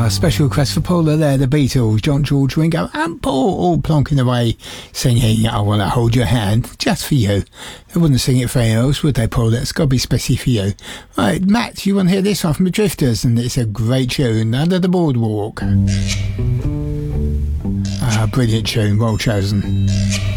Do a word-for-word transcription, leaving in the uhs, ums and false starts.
Ah, special request for Paula there, the Beatles, John, George, Ringo and Paul all plonking away singing I Wanna Hold Your Hand, just for you. They wouldn't sing it for anyone else, would they, Paul? It's got to be specially for you. Right, Matt, you want to hear this one from the Drifters, and it's a great tune, Under the Boardwalk. Ah, brilliant tune, well chosen.